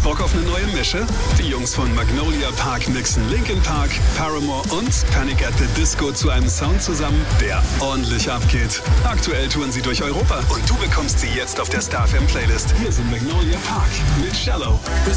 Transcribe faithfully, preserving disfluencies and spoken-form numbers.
Bock auf eine neue Mische? Die Jungs von Magnolia Park mixen Linkin Park, Paramore und Panic at the Disco zu einem Sound zusammen, der ordentlich abgeht. Aktuell touren sie durch Europa und du bekommst sie jetzt auf der Star F M Playlist. Hier sind Magnolia Park mit Shallow.